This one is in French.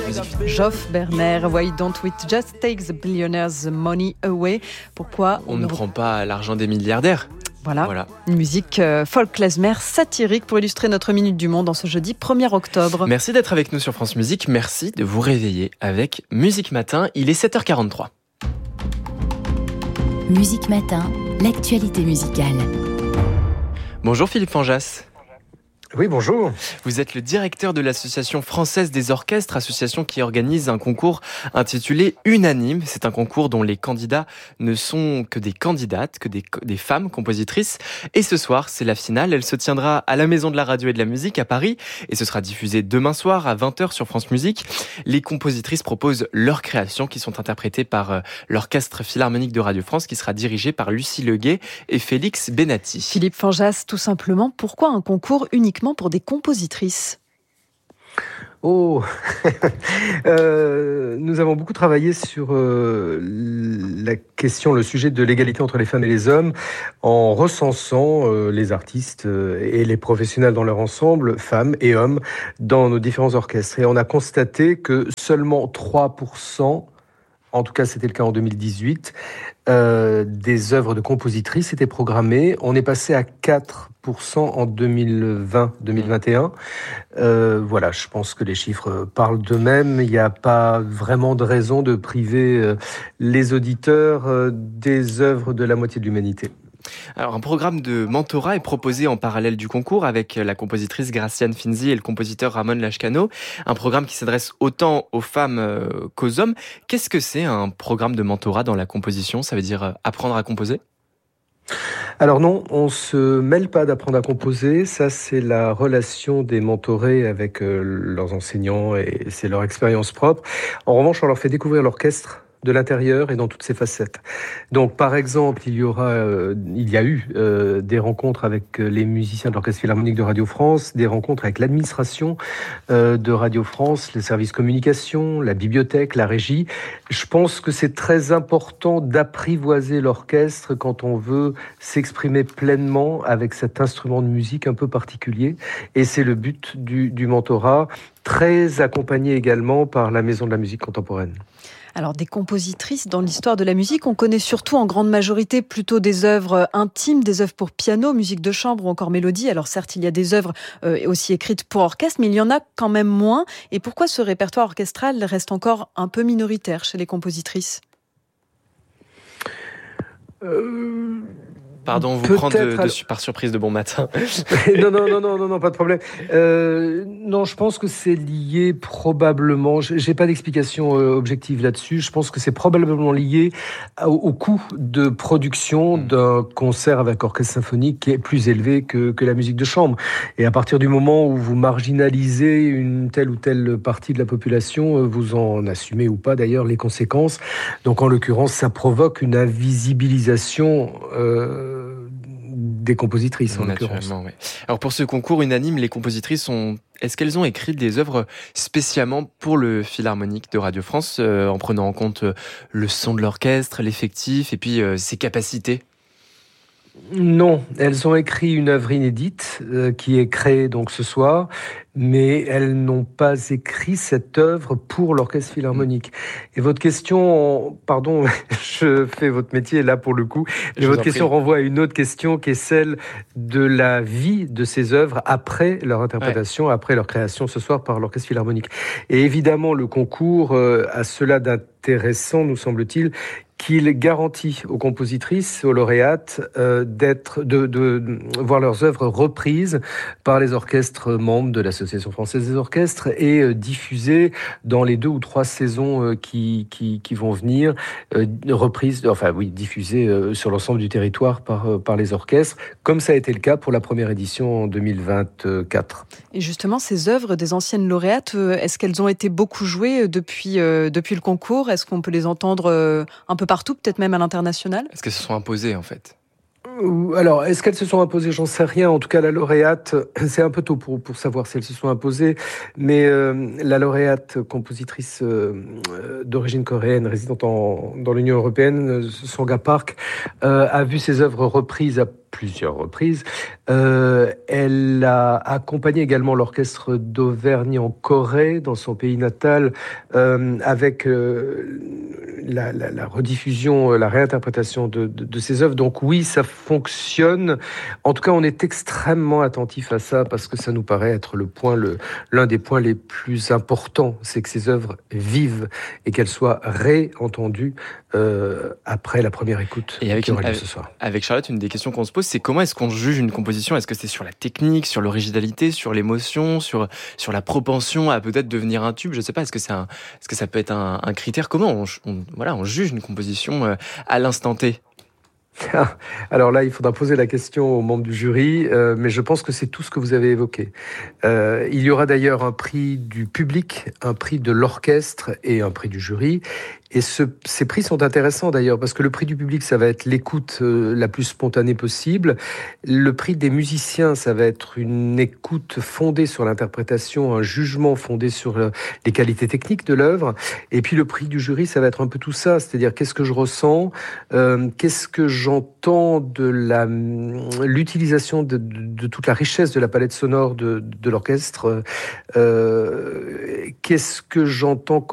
Geoff Berner, Why Don't We Just Take the Billionaires' Money Away? Pourquoi on ne prend pas l'argent des milliardaires? Voilà. Une musique folk klezmer satirique pour illustrer notre Minute du Monde en ce jeudi 1er octobre. Merci d'être avec nous sur France Musique. Merci de vous réveiller avec Musique Matin. Il est 7h43. Musique Matin, l'actualité musicale. Bonjour Philippe Fanjas. Oui, bonjour. Vous êtes le directeur de l'Association française des orchestres, association qui organise un concours intitulé Unanime. C'est un concours dont les candidats ne sont que des candidates, que des femmes compositrices. Et ce soir, c'est la finale. Elle se tiendra à la Maison de la Radio et de la Musique à Paris et ce sera diffusé demain soir à 20h sur France Musique. Les compositrices proposent leurs créations qui sont interprétées par l'Orchestre Philharmonique de Radio France qui sera dirigé par Lucie Leguet et Félix Benatti. Philippe Fanjas, tout simplement, pourquoi un concours uniquement pour des compositrices? Nous avons beaucoup travaillé sur la question, le sujet de l'égalité entre les femmes et les hommes, en recensant les artistes et les professionnels dans leur ensemble, femmes et hommes, dans nos différents orchestres. Et on a constaté que seulement 3%, en tout cas c'était le cas en 2018, des œuvres de compositrices étaient programmées. On est passé à 4% en 2020-2021. Voilà, je pense que les chiffres parlent d'eux-mêmes. Il n'y a pas vraiment de raison de priver les auditeurs des œuvres de la moitié de l'humanité. Alors, un programme de mentorat est proposé en parallèle du concours avec la compositrice Graciane Finzi et le compositeur Ramon Lashkano. Un programme qui s'adresse autant aux femmes qu'aux hommes. Qu'est-ce que c'est un programme de mentorat dans la composition? Ça veut dire apprendre à composer? Alors non, on se mêle pas d'apprendre à composer. Ça, c'est la relation des mentorés avec leurs enseignants et c'est leur expérience propre. En revanche, on leur fait découvrir l'orchestre de l'intérieur et dans toutes ses facettes. Donc, par exemple, il y a eu des rencontres avec les musiciens de l'Orchestre Philharmonique de Radio France, des rencontres avec l'administration de Radio France, les services communication, la bibliothèque, la régie. Je pense que c'est très important d'apprivoiser l'orchestre quand on veut s'exprimer pleinement avec cet instrument de musique un peu particulier. Et c'est le but du mentorat, très accompagné également par la Maison de la musique contemporaine. Alors, des compositrices dans l'histoire de la musique, on connaît surtout en grande majorité plutôt des œuvres intimes, des œuvres pour piano, musique de chambre ou encore mélodie. Alors certes, il y a des œuvres aussi écrites pour orchestre, mais il y en a quand même moins. Et pourquoi ce répertoire orchestral reste encore un peu minoritaire chez les compositrices ? Pardon, vous prend par surprise de bon matin. Non, pas de problème. Non, je pense que c'est lié probablement, j'ai pas d'explication objective là-dessus, je pense que c'est probablement lié au coût de production d'un concert avec orchestre symphonique qui est plus élevé que la musique de chambre. Et à partir du moment où vous marginalisez une telle ou telle partie de la population, vous en assumez ou pas d'ailleurs les conséquences. Donc en l'occurrence, ça provoque une invisibilisation des compositrices en l'occurrence. Ouais. Alors pour ce concours Unanime, les compositrices est-ce qu'elles ont écrit des œuvres spécialement pour le Philharmonique de Radio France, en prenant en compte le son de l'orchestre, l'effectif et puis ses capacités? Non, elles ont écrit une œuvre inédite qui est créée donc ce soir, mais elles n'ont pas écrit cette œuvre pour l'Orchestre Philharmonique. Et votre question, pardon, je fais votre métier là pour le coup, mais votre question renvoie à une autre question qui est celle de la vie de ces œuvres après leur interprétation, après leur création ce soir par l'Orchestre Philharmonique. Et évidemment, le concours a cela d'intéressant, nous semble-t-il, qu'il garantit aux compositrices, aux lauréates, de voir leurs œuvres reprises par les orchestres membres de l'Association française des orchestres et diffusées dans les 2 ou 3 saisons qui vont venir, diffusées sur l'ensemble du territoire par les orchestres, comme ça a été le cas pour la première édition en 2024. Et justement, ces œuvres des anciennes lauréates, est-ce qu'elles ont été beaucoup jouées depuis le concours? Est-ce qu'on peut les entendre un peu partout, peut-être même à l'international? Est-ce qu'elles se sont imposées en fait? Alors, est-ce qu'elles se sont imposées? J'en sais rien. En tout cas, la lauréate, c'est un peu tôt pour savoir si elles se sont imposées, mais la lauréate compositrice d'origine coréenne, résidente dans l'Union européenne, Songa Park, a vu ses œuvres reprises à plusieurs reprises. Elle a accompagné également l'orchestre d'Auvergne en Corée, dans son pays natal, avec la rediffusion, la réinterprétation de ses œuvres. Donc oui, ça fonctionne. En tout cas, on est extrêmement attentif à ça parce que ça nous paraît être l'un des points les plus importants, c'est que ces œuvres vivent et qu'elles soient réentendues après la première écoute qui aura lieu ce soir. Avec Charlotte, une des questions qu'on se pose, c'est comment est-ce qu'on juge une composition ? Est-ce que c'est sur la technique, sur l'originalité, sur l'émotion, sur la propension à peut-être devenir un tube ? Je ne sais pas, est-ce que ça peut être un critère ? Comment on juge une composition à l'instant T ? Alors là, il faudra poser la question aux membres du jury, mais je pense que c'est tout ce que vous avez évoqué. Il y aura d'ailleurs un prix du public, un prix de l'orchestre et un prix du jury. Et ces prix sont intéressants d'ailleurs, parce que le prix du public, ça va être l'écoute la plus spontanée possible. Le prix des musiciens, ça va être une écoute fondée sur l'interprétation, un jugement fondé sur les qualités techniques de l'œuvre. Et puis le prix du jury, ça va être un peu tout ça, c'est-à-dire qu'est-ce que je ressens, qu'est-ce que j'entends de l'utilisation de toute la richesse de la palette sonore de l'orchestre, qu'est-ce que j'entends